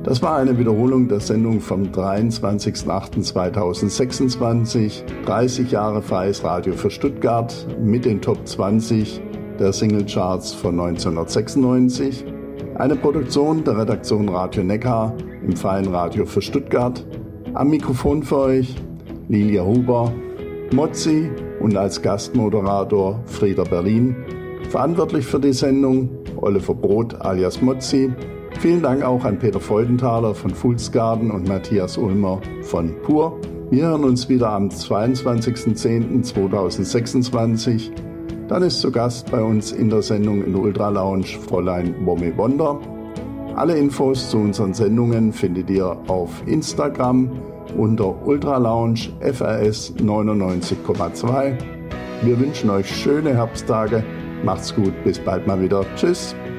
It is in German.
Das war eine Wiederholung der Sendung vom 23.08.2026, 30 Jahre freies Radio für Stuttgart mit den Top 20 der Singlecharts von 1996. Eine Produktion der Redaktion Radio Neckar im Freien Radio für Stuttgart. Am Mikrofon für euch Lilia Huber, Mozzi und als Gastmoderator Frieder Berlin. Verantwortlich für die Sendung Oliver Brot alias Mozzi. Vielen Dank auch an Peter Freudenthaler von Fools Garden und Matthias Ulmer von Pur. Wir hören uns wieder am 22.10.2026. Dann ist zu Gast bei uns in der Sendung in der Ultra Lounge Fräulein Wommi Wonder. Alle Infos zu unseren Sendungen findet ihr auf Instagram unter Ultra Lounge FRS 99,2. Wir wünschen euch schöne Herbsttage. Macht's gut, bis bald mal wieder. Tschüss.